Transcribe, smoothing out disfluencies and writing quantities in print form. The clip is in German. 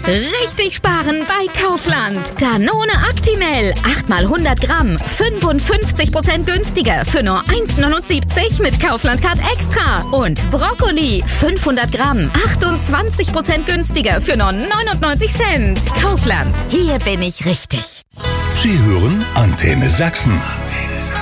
Richtig sparen bei Kaufland. Danone Actimel, 8 mal 100 Gramm, 55% günstiger für nur 1,79 mit Kaufland Card Extra. Und Brokkoli, 500 Gramm, 28% günstiger für nur 99 Cent. Kaufland, hier bin ich richtig. Sie hören Antenne Sachsen.